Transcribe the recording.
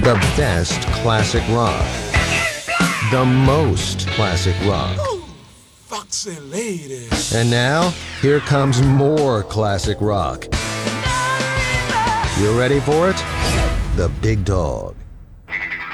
The best classic rock. The most classic rock. Foxy lady. And now, here comes more classic rock. You ready for it? The Big Dog.